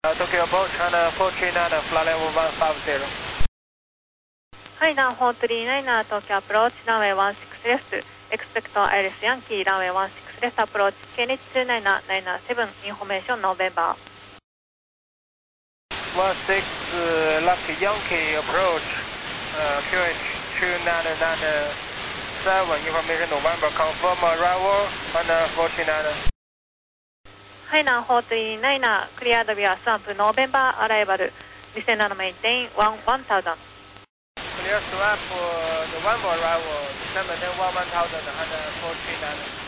Tokyo approach and 439 flight level 150. はい、南方399東京アプローチ、ランウェイ16レフト、エクスペクトアイリスヤンキー、ランウェイ16レフトアプローチ、ケニッツ29797 インフォメーションノーベンバー。 16 Lucky Yankee approach, QH29997 information November, confirm arrival on 439. はい、南方399クリアドビアスワンプノーベンバーアライバル、27メインテイン1000。 Clear swap for November arrival, December 10 1000 and 439.